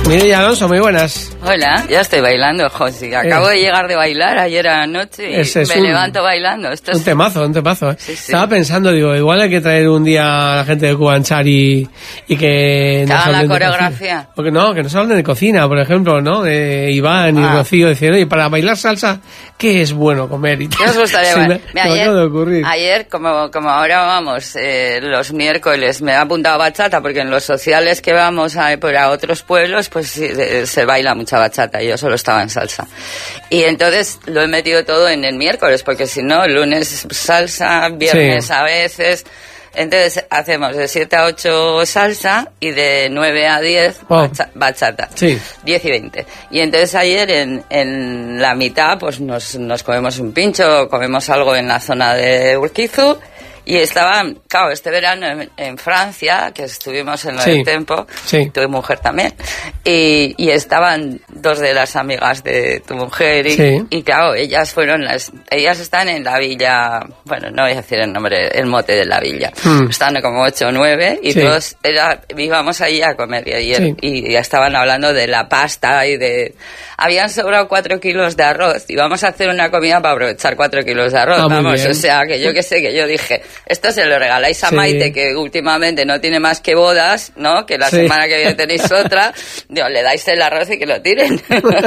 Mireia Alonso, muy buenas. Hola, ya estoy bailando, José. Acabo de llegar de bailar ayer a la noche y me levanto bailando. Esto es un temazo, ¿eh? Sí. Estaba pensando, digo, igual hay que traer un día a la gente de Cubanchari y que nos hagan la hablen de coreografía. cocina. Porque no, que nos hablen de cocina, por ejemplo, ¿no? De Iván y Rocío, decir, oye, para bailar salsa, ¿qué es bueno comer? Y ¿Qué os gustaría bailar? Ayer, como ahora vamos, los miércoles, me he apuntado a bachata, porque en los sociales que vamos a otros pueblos, pues se baila mucha bachata, yo solo estaba en salsa. Y entonces lo he metido todo en el miércoles, porque si no, lunes salsa, viernes a veces. Entonces hacemos de 7 a 8 salsa y de 9 a 10 bachata. Sí. 10 y 20. Y entonces ayer en la mitad pues nos comemos un pincho, comemos algo en la zona de Urquizu. Y estaba, claro, este verano en Francia, que estuvimos en el Tempo, tu mujer también, y estaban dos de las amigas de tu mujer, y claro, ellas están en la villa, bueno, no voy a decir el nombre, el mote de la villa, están como 8 o 9, y todos íbamos ahí a comer, y ya estaban hablando de la pasta, habían sobrado 4 kilos de arroz, y vamos a hacer una comida para aprovechar 4 kilos de arroz, o sea, que yo dije, esto se lo regaláis a Maite, que últimamente no tiene más que bodas, ¿no? Que la semana que viene tenéis otra. Digo, le dais el arroz y que lo tiren.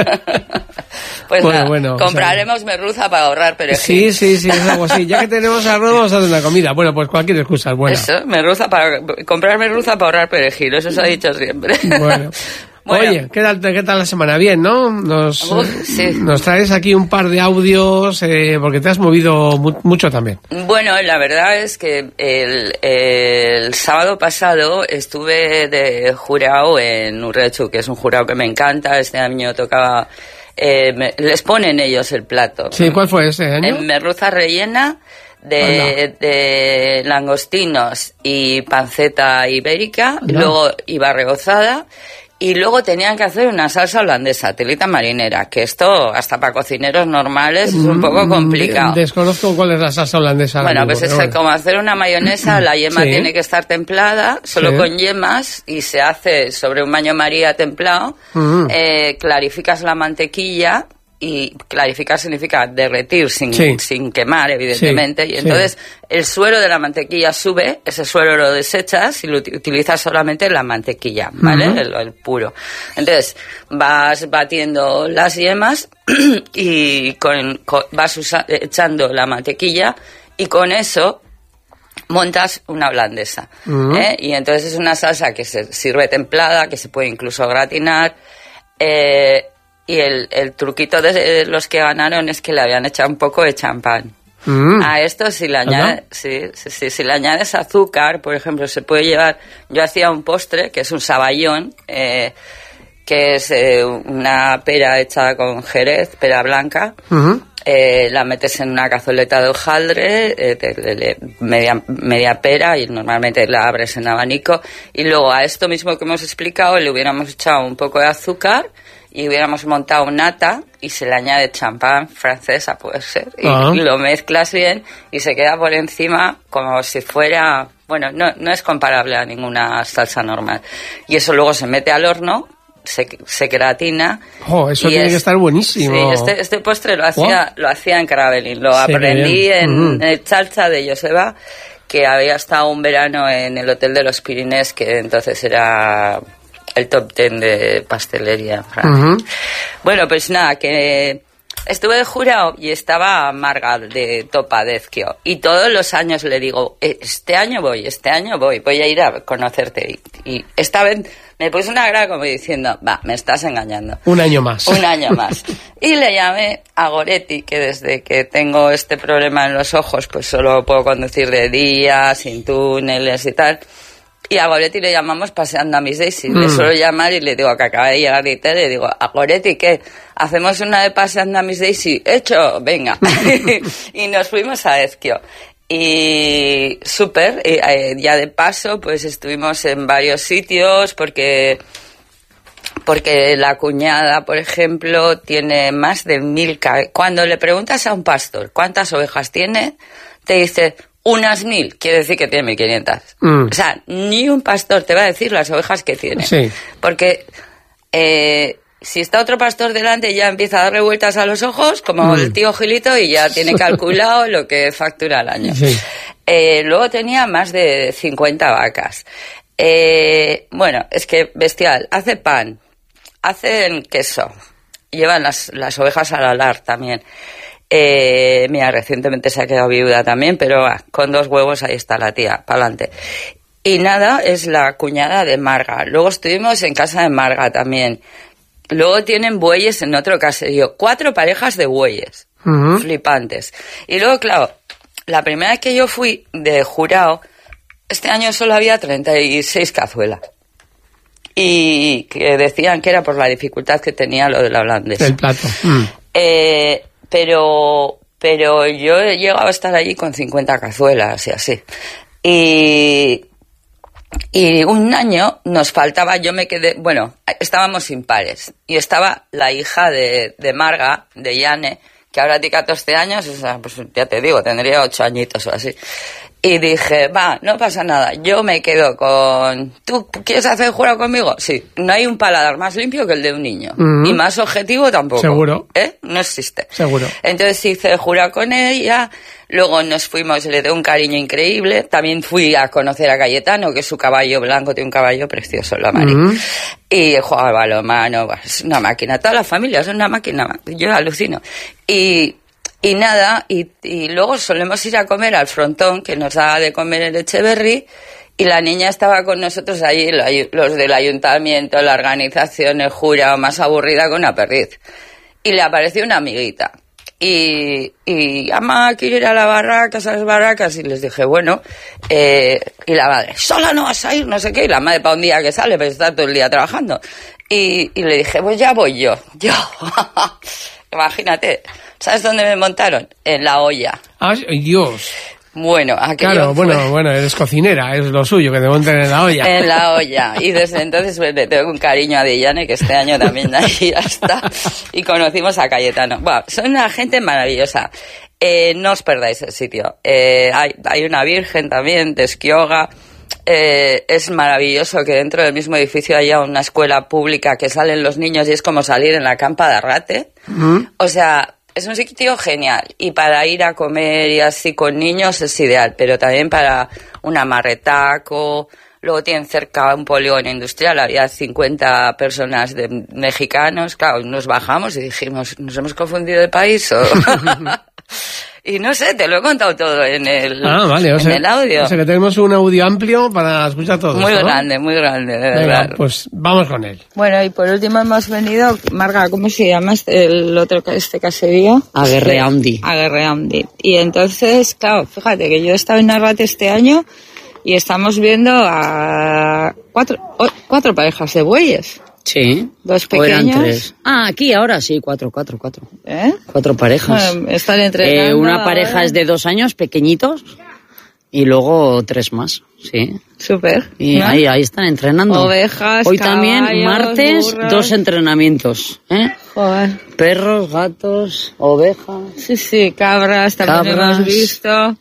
Pues bueno, compraremos merluza para ahorrar perejil. Sí, es algo así. Ya que tenemos arroz, vamos a hacer una comida. Bueno, pues cualquier excusa es buena. Eso, comprar merluza para ahorrar perejil, eso se ha dicho siempre. Bueno, oye, ¿qué tal la semana? Bien, ¿no? Nos traes aquí un par de audios, porque te has movido mucho también. Bueno, la verdad es que el sábado pasado estuve de jurado en Urrechu, que es un jurado que me encanta. Este año tocaba... les ponen ellos el plato. Sí, ¿cuál fue ese año? En merluza rellena de langostinos y panceta ibérica, luego iba rebozada. Y luego tenían que hacer una salsa holandesa, telita marinera, que esto, hasta para cocineros normales, es un poco complicado. Desconozco cuál es la salsa holandesa. Bueno, pues es como hacer una mayonesa, la yema tiene que estar templada, solo con yemas, y se hace sobre un baño María templado, clarificas la mantequilla, y clarificar significa derretir sin quemar, evidentemente, y entonces el suero de la mantequilla sube, ese suero lo desechas y lo utilizas solamente la mantequilla, ¿vale? El puro. Entonces vas batiendo las yemas y vas echando la mantequilla, y con eso montas una holandesa, y entonces es una salsa que se sirve templada, que se puede incluso gratinar, y el truquito de los que ganaron es que le habían echado un poco de champán. A esto si le añades, si le añades azúcar, por ejemplo, se puede llevar. Yo hacía un postre que es un saballón, que es una pera hecha con jerez, pera blanca. La metes en una cazoleta de hojaldre, media pera, y normalmente la abres en abanico, y luego a esto mismo que hemos explicado le hubiéramos echado un poco de azúcar y hubiéramos montado nata, y se le añade champán francesa, puede ser, y lo mezclas bien y se queda por encima como si fuera, bueno, no es comparable a ninguna salsa normal, y eso luego se mete al horno, se gratina. Eso tiene que estar buenísimo. Sí, este postre lo hacía en Caravelín, lo aprendí en el Chalcha de Joseba, que había estado un verano en el Hotel de los Pirinés, que entonces era el top 10 de pastelería. Bueno, pues nada, que estuve de jurado y estaba Marga de Topa de Ezquio, y todos los años le digo, este año voy a ir a conocerte, y esta vez me puse una cara como diciendo, me estás engañando. Un año más. Y le llamé a Goretti, que desde que tengo este problema en los ojos, pues solo puedo conducir de día, sin túneles y tal. Y a Goretti le llamamos Paseando a Miss Daisy. Le suelo llamar y le digo que acaba de llegar de Italia, y le digo, a Goretti, ¿qué? ¿Hacemos una de Paseando a Miss Daisy? ¡Hecho! Venga. Y nos fuimos a Ezquio. Y súper, ya de paso, pues estuvimos en varios sitios, porque la cuñada, por ejemplo, tiene más de 1000 Cuando le preguntas a un pastor cuántas ovejas tiene, te dice... unas 1000, quiere decir que tiene 1500. O sea, ni un pastor te va a decir las ovejas que tiene. Porque Si está otro pastor delante, ya empieza a darle vueltas a los ojos, como el tío Gilito, y ya tiene calculado lo que factura al año. Sí. Luego tenía más de 50 vacas. Bueno, es que bestial. Hace pan, hacen queso, llevan las ovejas al alar también. Mira, recientemente se ha quedado viuda también, pero con 2 huevos ahí está la tía, pa'lante. Y nada, es la cuñada de Marga. Luego estuvimos en casa de Marga también. Luego tienen bueyes en otro caserío. 4 parejas de bueyes. Flipantes. Y luego, claro, la primera vez que yo fui de jurado, este año solo había 36 cazuelas. Y que decían que era por la dificultad que tenía lo del holandés. El plato. Pero yo he llegado a estar allí con 50 cazuelas y así. Y un año nos faltaba, yo me quedé, bueno, estábamos impares. Y estaba la hija de Marga, de Yane, que ahora tiene 14 años, o sea, pues ya te digo, tendría 8 añitos o así. Y dije, no pasa nada, yo me quedo con... ¿Tú quieres hacer jurado conmigo? Sí, no hay un paladar más limpio que el de un niño. Y más objetivo tampoco. Seguro. No existe. Seguro. Entonces hice jurado con ella, luego nos fuimos, le dio un cariño increíble. También fui a conocer a Cayetano, que es su caballo blanco, tiene un caballo precioso, la Mari. Y jugaba al balonmano, es una máquina. Toda la familia es una máquina, yo alucino. Y nada, y luego solemos ir a comer al frontón, que nos da de comer el Echeverri, y la niña estaba con nosotros allí, los del ayuntamiento, la organización, el jurado, más aburrida que una perdiz. Y le apareció una amiguita. Y ama, quiero ir a las barracas, y les dije, bueno, y la madre, sola no vas a ir, no sé qué, y la madre para un día que sale, pues está todo el día trabajando. Y le dije, pues ya voy yo. Imagínate. ¿Sabes dónde me montaron? En la olla. Dios. Bueno, claro, bueno, eres cocinera, es lo suyo, que te monten en la olla. En la olla. Y desde entonces le tengo un cariño a Dillane, que este año también ahí ya está. Y conocimos a Cayetano. Bueno, son una gente maravillosa. No os perdáis el sitio. Hay una virgen también de Esquioga. Es maravilloso que dentro del mismo edificio haya una escuela pública que salen los niños y es como salir en la campa de Arrate. O sea, es un sitio genial, y para ir a comer y así con niños es ideal, pero también para un amarretaco. Luego tienen cerca un polígono industrial, había 50 personas mexicanos. Claro, nos bajamos y dijimos, ¿nos hemos confundido de país o...? Y no sé, te lo he contado todo en el, el audio. O sea que tenemos un audio amplio para escuchar todo. Muy grande, de verdad. Venga, pues vamos con él. Bueno, y por último hemos venido, Marga, ¿cómo se llama este caserío? Aguerreaundi. Y entonces, claro, fíjate que yo he estado en Arrate este año y estamos viendo a cuatro parejas de bueyes. Sí. 2 pequeños. O eran 3. Aquí ahora sí, 4. 4 parejas. Están entrenando. Una pareja es de 2 años, pequeñitos, y luego 3 más, sí. Súper. Y ¿no? ahí están entrenando. Ovejas, hoy caballos, también, martes, burros. 2 entrenamientos, Joder. Perros, gatos, ovejas. Sí, cabras también hemos visto.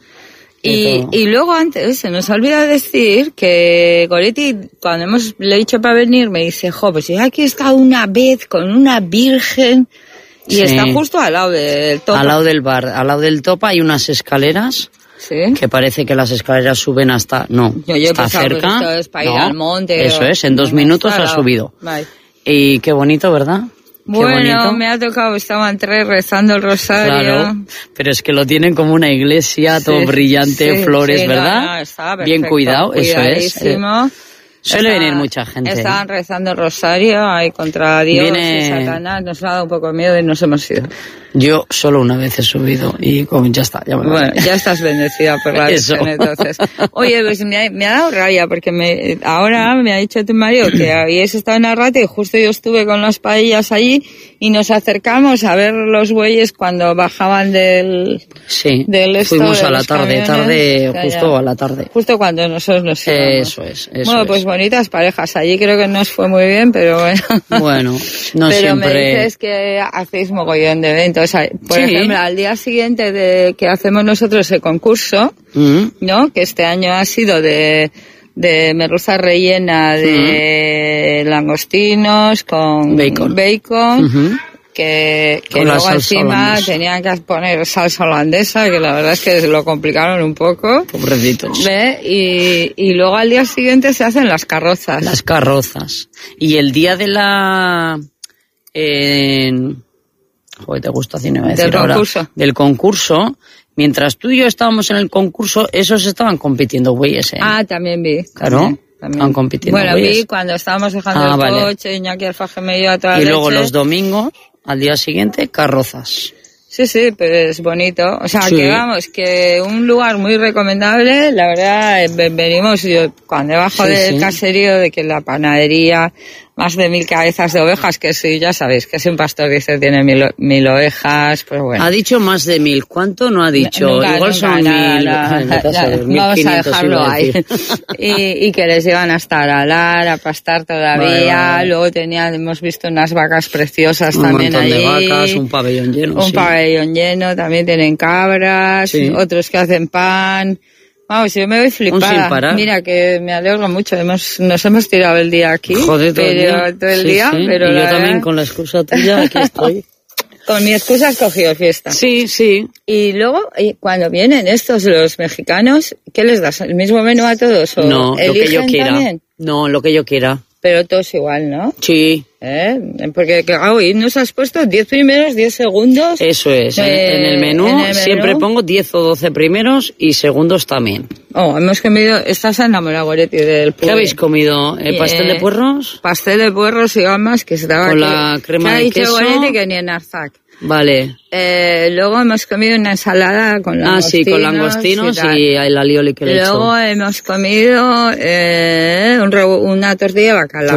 Y luego antes se nos ha olvidado decir que Goretti, cuando le he dicho para venir, me dice, pues yo aquí he estado una vez con una virgen y sí. Está justo al lado del Topa. Al lado del bar, al lado del Topa hay unas escaleras. ¿Sí? Que parece que las escaleras suben hasta... No, yo está cerca. Esto es para ir al monte. Eso es, en 2 minutos ha subido. Vale. Y qué bonito, ¿verdad? Bueno, me ha tocado, estaban 3 rezando el rosario. Claro, pero es que lo tienen como una iglesia, sí, todo brillante, flores, ¿verdad? No, está perfecto, bien cuidado, eso es. Suele venir mucha gente. Estaban rezando el rosario ahí contra Dios y Satanás. Nos ha dado un poco de miedo y nos hemos ido. Yo solo una vez he subido y ya está. Ya estás bendecida por la Virgen, entonces. Oye, pues me ha dado rabia porque ahora me ha dicho tu marido que habíais estado en Arrate y justo yo estuve con las paellas allí y nos acercamos a ver los bueyes cuando bajaban del... Sí, fuimos a la tarde, justo a la tarde. Justo cuando nosotros nos íbamos. Eso es. Bueno, pues bonitas parejas. Allí creo que nos fue muy bien, pero bueno. Bueno, no pero siempre... Pero me dices que hacéis mogollón de eventos. Por ejemplo, al día siguiente de que hacemos nosotros el concurso, ¿no? Que este año ha sido de de merluza rellena de langostinos con bacon. Que luego encima tenían que poner salsa holandesa, que la verdad es que lo complicaron un poco. Pobrecitos. Y luego al día siguiente se hacen las carrozas. Las carrozas. Y el día de joder, te gusta cine, me voy a decir ahora. Del concurso. Mientras tú y yo estábamos en el concurso, esos estaban compitiendo güeyes, Ah, también vi. Claro. También. Estaban compitiendo güeyes. Vi cuando estábamos dejando el coche, Iñaki Alfaje me dio a toda la leche. Y luego leche. los domingos, al día siguiente, carrozas. Sí, pues es bonito. O sea, que vamos, que un lugar muy recomendable. La verdad, venimos yo cuando bajo del caserío de que la panadería, más de 1000 cabezas de ovejas, que sí, ya sabéis, que es un pastor que dice tiene 1000 ovejas, pues bueno. Ha dicho más de 1000, ¿cuánto no ha dicho? Igual son 1000. Vamos a dejarlo ahí. y que les llevan hasta Aralar, a pastar todavía. Vale. Luego hemos visto unas vacas preciosas también allí. Un montón de vacas, un pabellón lleno. Un pabellón lleno, también tienen cabras, otros que hacen pan. Vamos, yo me voy flipada. Mira, que me alegro mucho. Nos hemos tirado el día aquí. Joder, todo el día. Pero y yo también, con la excusa tuya, aquí estoy. Con mi excusa has cogido fiesta. Sí. Y luego, cuando vienen los mexicanos, ¿qué les das? ¿El mismo menú a todos? ¿O no, lo que yo quiera. También? No, lo que yo quiera. Pero todos igual, ¿no? Sí. Porque hoy nos has puesto 10 primeros, 10 segundos. Eso es. En el menú siempre pongo 10 o 12 primeros y segundos también. Hemos comido, estás enamorado, Goretti, del puerro. ¿Qué habéis comido? ¿Pastel de puerros? Pastel de puerros y gambas que estaba con la crema de queso. Goretti que ni en Arzac. Vale. Luego hemos comido una ensalada con langostinos. Con langostinos y el alioli que le he hecho. Luego hemos comido una tortilla de bacalao.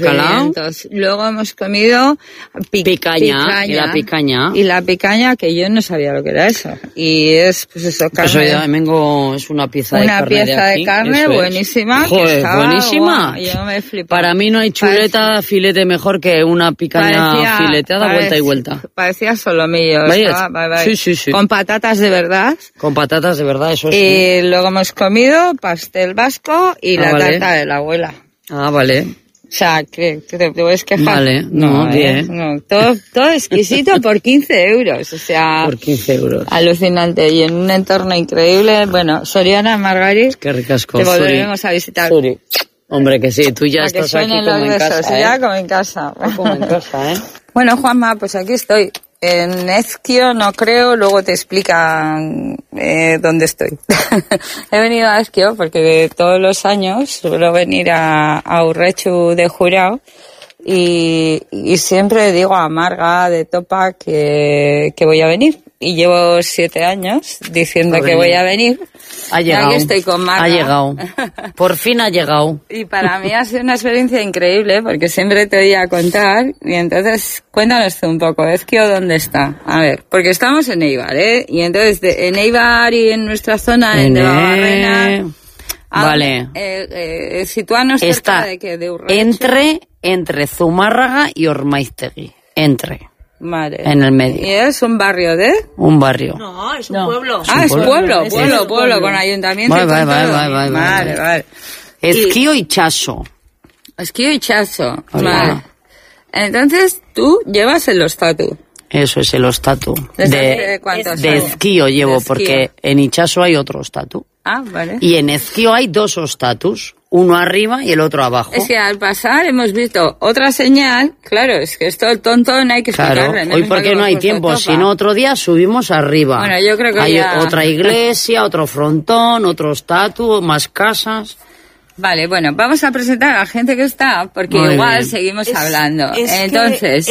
Luego hemos comido picaña. Y la picaña. Y la picaña, que yo no sabía lo que era eso. Y es, pues eso, carne. Es una pieza de carne. Una pieza de carne buenísima. Joder, buenísima. Yo me flipo. Para mí no hay chuleta, filete mejor que una picaña fileteada vuelta y vuelta. Parecía solomillo. Sí. Con patatas de verdad. Con patatas de verdad, eso sí. Y luego hemos comido pastel vasco y la tarta de la abuela. Vale. O sea, que te puedes quejar. Vale, bien. No, todo exquisito por 15 euros. O sea, por 15 euros. Alucinante. Y en un entorno increíble. Bueno, Soriana, Margarit. Qué ricasco. Te volveremos a visitar. Suri. Hombre, que sí, tú ya estás aquí como en casa. Ya como en casa. Como en casa, Bueno, Juanma, pues aquí estoy. En Ezquio no creo, luego te explican dónde estoy. He venido a Ezquio porque todos los años suelo venir a Urrechu de jurado y siempre digo a Marga de Topa que voy a venir. Y llevo 7 años diciendo que voy a venir. Ha llegado. Aquí estoy con Marga. Ha llegado. Por fin ha llegado. Y para mí ha sido una experiencia increíble porque siempre te oía contar. Y entonces, cuéntanos tú un poco, Ezquio, ¿dónde está? A ver, porque estamos en Eibar, Y entonces, en Eibar y en nuestra zona, en Debabarrena. Vale. Situarnos cerca de Urrechu. Entre Zumárraga y Ormaiztegui. Vale. En el medio. ¿Y es un barrio de? Un barrio. No, es un pueblo. Es pueblo, con ayuntamiento. Vale. Ezquio y Chaso. Vale. Entonces, tú llevas el ostatu. Eso es el ostatu. ¿Desde cuántos años? De Ezquio llevo, porque en Itxaso hay otro ostatu. Vale. Y en Ezquio hay 2 ostatus. Uno arriba y el otro abajo. Es que al pasar hemos visto otra señal. Claro, es que esto el tonto no hay que explicarle. Claro, hoy porque no hay tiempo. Si no, otro día subimos arriba. Bueno, yo creo que hay otra iglesia, otro frontón, otro estatu, más casas. Vale, bueno, vamos a presentar a la gente que está, porque muy igual bien. seguimos hablando. Entonces,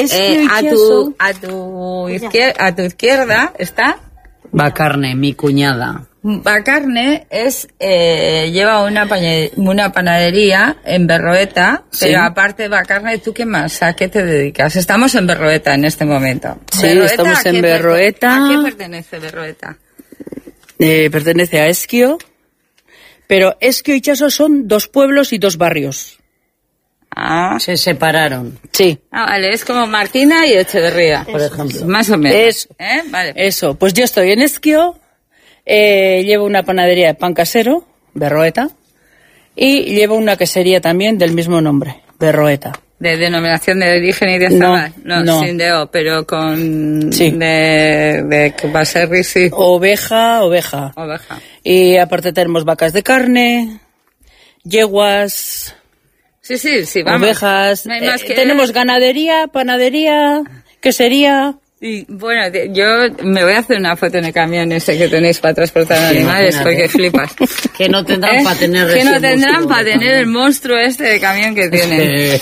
a tu izquierda está Bacarne, mi cuñada. Bacarne lleva una panadería en Berroeta, pero aparte de Bacarne, ¿tú qué más? ¿A qué te dedicas? Estamos en Berroeta en este momento. Sí, estamos en Berroeta. ¿A qué pertenece Berroeta? Pertenece a Ezquio, pero Ezquio y Chaso son 2 pueblos y 2 barrios. Se separaron. Sí. Vale, es como Martina y Echeverría, por ejemplo. Más o menos. Vale. Eso, pues yo estoy en Ezquio. Llevo una panadería de pan casero, Berroeta, Y lleva una quesería también del mismo nombre, Berroeta. ¿De denominación de origen y de Zabal? No, sin de O, pero con... Sí. De baserri, sí. Oveja. Y aparte tenemos vacas de carne, yeguas... Sí, vamos. Ovejas. No hay más que... Tenemos ganadería, panadería, quesería... Y bueno, yo me voy a hacer una foto en el camión ese que tenéis para transportar animales, porque flipas. Que no tendrán para tener que no tendrán para tener el monstruo este de camión que tienen.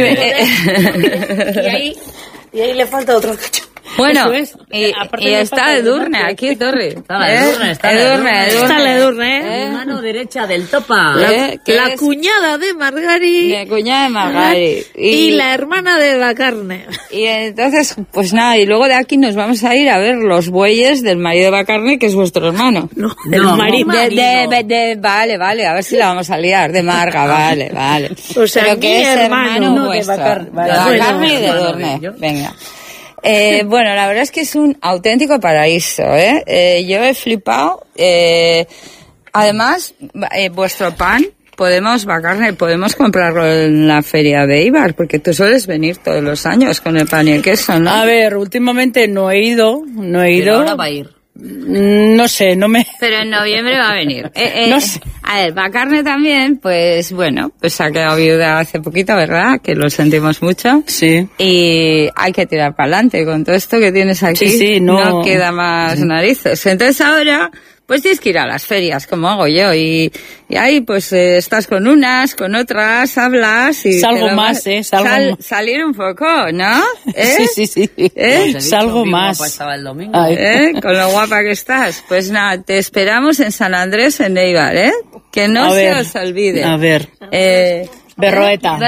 Y ahí le falta otro cacho. Bueno, y está Edurne aquí, Torri. Está Edurne. Mi mano derecha del topa. La cuñada de Margari. La cuñada de Margari. Y la hermana de la carne. Y entonces, pues nada, y luego de aquí nos vamos a ir a ver los bueyes del marido de Bacarne, que es vuestro hermano. No, del marido. Vale, a ver si la vamos a liar. De Marga, vale. O sea, pero que es hermano vuestro. De Bacarne. De Bacarne y de Edurne. Venga. Bueno, la verdad es que es un auténtico paraíso, yo he flipado. Además, vuestro pan, podemos comprarlo en la feria de Eibar, porque tú sueles venir todos los años con el pan y el queso, ¿no? A ver, últimamente no he ido. Pero ahora va a ir. No sé, Pero en noviembre va a venir. No sé. A ver, Bacarne también, pues bueno, pues ha quedado viuda hace poquito, ¿verdad? Que lo sentimos mucho. Sí. Y hay que tirar para adelante con todo esto que tienes aquí. Sí, no queda más narices. Entonces ahora, pues tienes que ir a las ferias, como hago yo, y ahí pues estás con unas, con otras, hablas y... Salgo más, salir un poco, ¿no? Sí. Salgo más. Estaba el domingo. Con lo guapa que estás. Pues nada, te esperamos en San Andrés, en Eibar, que no se os olvide. A ver. Berroeta,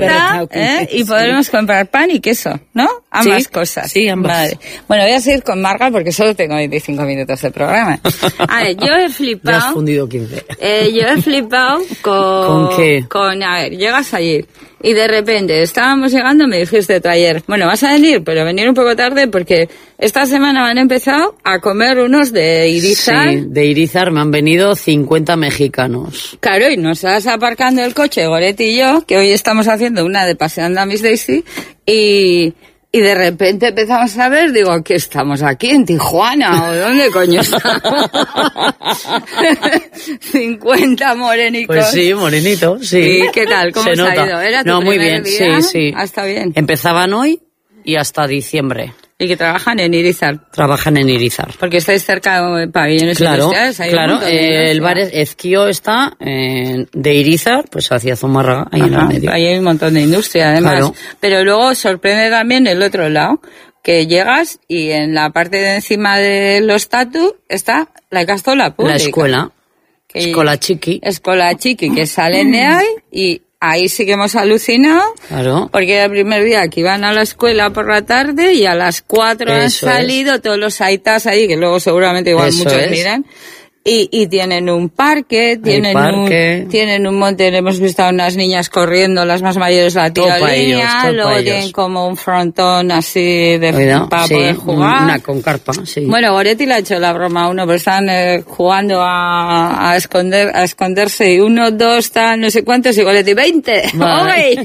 y podremos comprar pan y queso, ¿no? Ambas cosas. Sí, ambas. Vale. Bueno, voy a seguir con Marga porque solo tengo 25 minutos de programa. A ver, yo he flipado... Ya has fundido 15. Yo he flipado con... ¿Con qué? A ver, llegas allí y de repente estábamos llegando, me dijiste tú ayer, bueno, vas a venir, pero venir un poco tarde porque esta semana me han empezado a comer unos de Irizar. Sí, de Irizar me han venido 50 mexicanos. Claro, y nos vas aparcando el coche, Goretti y yo, que hoy estamos haciendo una de Paseando a Miss Daisy, y de repente empezamos a ver, digo, ¿qué estamos aquí? ¿En Tijuana? ¿O dónde coño estamos? 50 morenicos. Pues sí, morenitos, sí. ¿Y qué tal? ¿Cómo se ha ido? ¿Era tu muy primer bien, día? sí. Ah, está bien. Empezaban hoy y hasta diciembre. Y que trabajan en Irizar. Trabajan en Irizar. Porque estáis cerca de pabellones industriales. Claro, el bar Ezquio está de Irizar, pues hacia Zumárraga, ahí en el medio. Ahí hay un montón de industria, además. Claro. Pero luego sorprende también el otro lado, que llegas y en la parte de encima de los tatu está la castola pública. La escuela. Escola Chiqui. Escola Chiqui, que salen de ahí y... Ahí sí que hemos alucinado, claro. Porque era el primer día que iban a la escuela por la tarde y a las 4 han salido todos los aitas ahí, que luego seguramente igual muchos miran. Y tienen un parque, tienen un monte, hemos visto a unas niñas corriendo, las más mayores la tirolina, luego tienen como un frontón así para poder jugar. Una con carpa, sí. Bueno, Goretti le ha hecho la broma a uno, pero están jugando a esconderse y 1, 2, tal, no sé cuántos, y Goretti, 20, vale.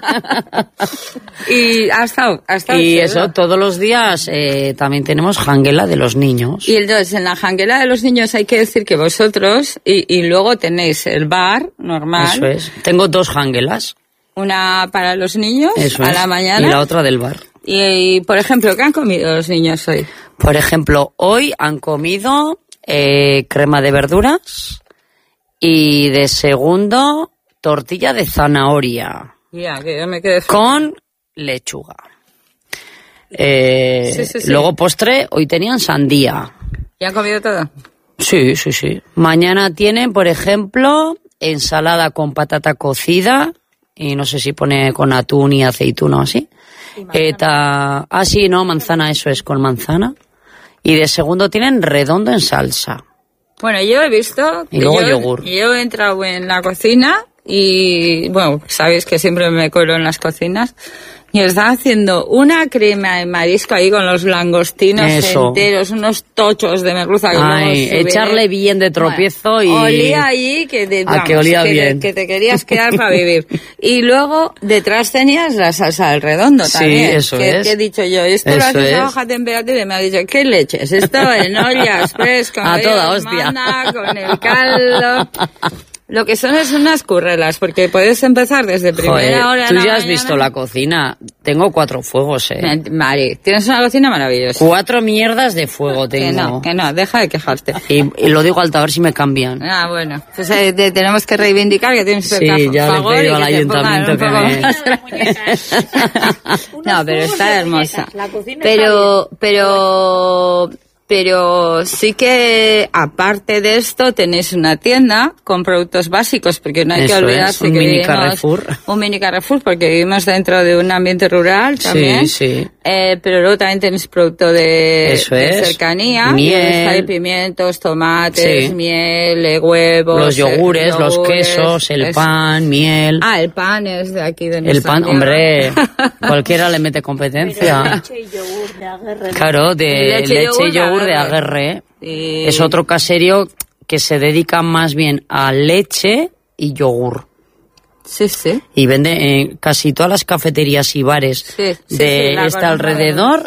Y ha estado y eso, todos los días también tenemos janguela de los niños. Y entonces en la janguela de los niños hay que decir que vosotros y luego tenéis el bar normal. Eso es. Tengo 2 janguelas. Una para los niños la mañana y la otra del bar. Y por ejemplo, ¿qué han comido los niños hoy? Por ejemplo, hoy han comido crema de verduras y de segundo tortilla de zanahoria. Que yo me quedé con lechuga. Luego postre, hoy tenían sandía. ¿Y han comido todo? Sí. Mañana tienen, por ejemplo, ensalada con patata cocida y no sé si pone con atún y aceituna o así. Manzana, eso es, con manzana. Y de segundo tienen redondo en salsa. Bueno, yo he visto... Y luego yogur. Yo he entrado en la cocina y bueno, sabéis que siempre me cuelo en las cocinas. Y está haciendo una crema de marisco ahí con los langostinos enteros, unos tochos de merluza. Que echarle bien de tropiezo. Bueno, y... olía allí que, que olía bien. Que te querías quedar para vivir. Y luego detrás tenías la salsa del redondo también. Sí, eso es. Que he dicho yo, esto lo haces a baja temperatura y me ha dicho, ¿qué leches? Esto en olla express con a toda hostia. Con el caldo. Lo que son es unas currelas, porque puedes empezar desde primera hora. Tú ya has visto la cocina. Tengo 4 fuegos, Mari, tienes una cocina maravillosa. 4 mierdas de fuego tengo. Que no, deja de quejarte. Y lo digo alto, a ver si me cambian. Ah, bueno. Pues tenemos que reivindicar que tienes que ya le he pedido al ayuntamiento que me... No, pero está hermosa. Pero sí que, aparte de esto, tenéis una tienda con productos básicos, porque no hay que olvidarse que vivimos... Carrefour. Un mini Carrefour, porque vivimos dentro de un ambiente rural también. Sí. Pero luego también tenéis producto de cercanía. Miel. Hay pimientos, tomates, miel, huevos... Los yogures, los quesos, el pan, miel... Ah, el pan es de aquí, de el nuestra pan, tierra. Hombre, cualquiera le mete competencia. Leche y yogur de Aguerre. Claro, leche y yogur de Aguerre. Es otro caserío que se dedica más bien a leche y yogur. Sí. Y vende en casi todas las cafeterías y bares de este alrededor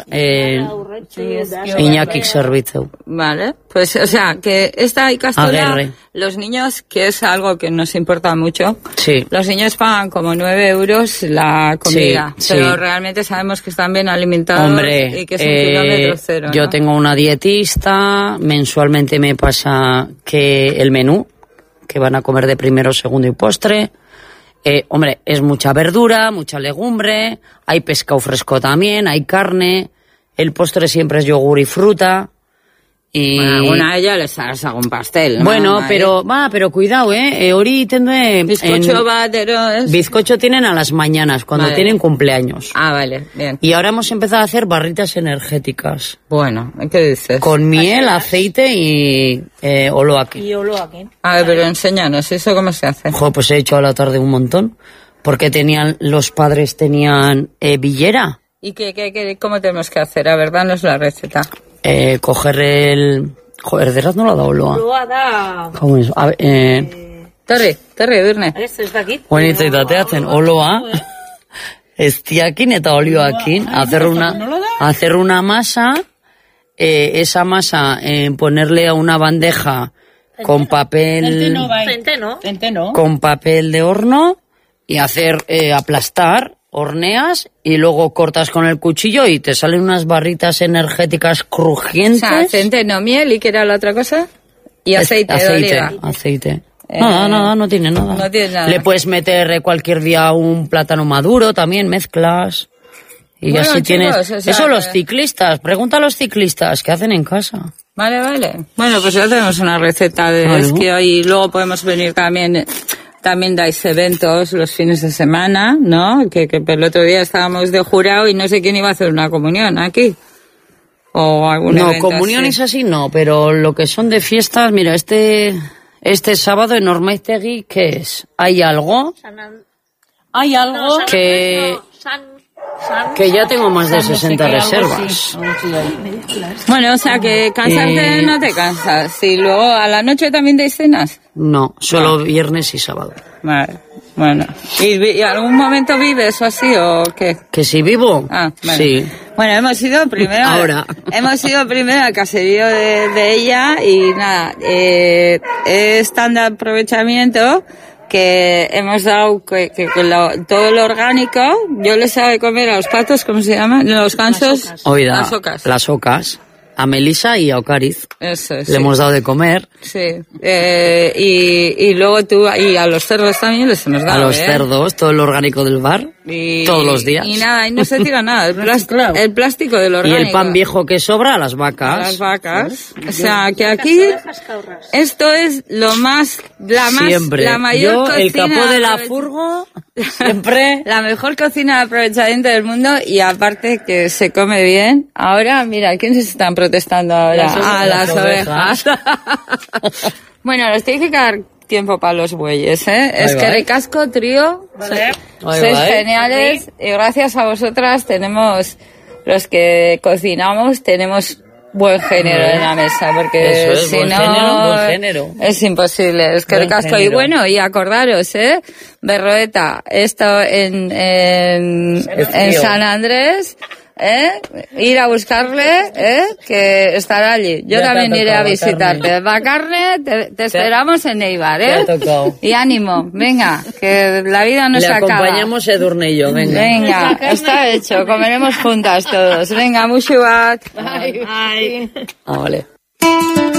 Iñaki Servicio. Vale, pues o sea, que esta Ikastola, los niños, que es algo que nos importa mucho, los niños pagan como 9 euros la comida, pero realmente sabemos que están bien alimentados. Hombre, y que es un kilómetro cero, yo ¿no? tengo una dietista, mensualmente me pasa que el menú, que van a comer de primero, segundo y postre. Hombre, es mucha verdura, mucha legumbre, hay pescado fresco también, hay carne, el postre siempre es yogur y fruta. Y... Bueno, alguna de ellas les harás algún pastel, ¿no? Bueno, pero cuidado, hori tendré... Bizcocho batero es... Bizcocho tienen a las mañanas, cuando tienen cumpleaños. Ah, vale, bien. Y ahora hemos empezado a hacer barritas energéticas. Bueno, ¿qué dices? Con miel, aceite y oloaki. A ver, pero enséñanos, ¿eso cómo se hace? Pues he hecho a la tarde un montón, porque los padres tenían villera. ¿Y cómo tenemos que hacer? A ver, danos la receta. Coger el... Joder, de no lo ha dado Loa. Lo ha dado. ¿Cómo es? A ver, Terri, Birne. Esto está aquí. Bueno, hacen oloa, estiakin eta olioakin, hacer una masa, esa masa ponerle a una bandeja con papel... Centeno. Con papel de horno y hacer aplastar, horneas y luego cortas con el cuchillo y te salen unas barritas energéticas crujientes. O sea, centeno, miel y ¿qué era la otra cosa? Y aceite de oliva. Aceite. Nada, no tiene nada. No tiene nada. Le puedes meter cualquier día un plátano maduro, también mezclas. Y bueno, así chicos, tienes... O sea, eso los ciclistas, pregunta a los ciclistas, ¿qué hacen en casa? Vale. Bueno, pues ya tenemos una receta de esquí y luego podemos venir también dais eventos los fines de semana, ¿no? Que el otro día estábamos de jurado y no sé quién iba a hacer una comunión aquí. O algún evento comuniones así no, pero lo que son de fiestas, mira, este sábado en Ormaiztegui, ¿qué es? ¿Hay algo? Que ya tengo más de 60 reservas. Bueno, o sea que cansarte no te cansas. ¿Y luego a la noche también dais cenas? No, solo viernes y sábado. Vale, bueno. ¿Y algún momento vives o así o qué? ¿Que si vivo? Ah, vale. Sí. Bueno, hemos ido primero al caserío de ella y nada, es tan de aprovechamiento que hemos dado todo lo orgánico. Yo les hago de comer a los patos, ¿cómo se llaman? Los gansos. Las ocas. A Melissa y a Ocariz. Eso es. Le hemos dado de comer. Sí. Y luego y a los cerdos también les hemos dado. A los cerdos, todo lo orgánico del bar. Todos los días. Y nada, y no se tira nada. El plástico del orgánico. Y el pan viejo que sobra a las vacas. A las vacas. O sea, que aquí esto es la mayor cocina. El capó de la furgo, siempre. La mejor cocina de aprovechamiento del mundo y aparte que se come bien. Ahora, mira, ¿quiénes se están protestando ahora? Las ovejas. Bueno, los tenéis que tiempo para los bueyes, ¿eh? Es que ricasco, trío. Sois geniales y gracias a vosotras tenemos, los que cocinamos, tenemos buen género en la mesa, porque es, si buen no género. Es imposible. Es que ricasco. Género. Y bueno, y acordaros, Berroeta, esto en San Andrés, ir a buscarle, que estará allí. Yo ya también iré a visitarte. Bacarne, te esperamos en Eibar, Y ánimo, venga, que la vida no se acaba. Le acompañamos Edurne y yo, venga. Venga, está hecho, comeremos juntas todos. Venga, mushuak. Bye. Vale.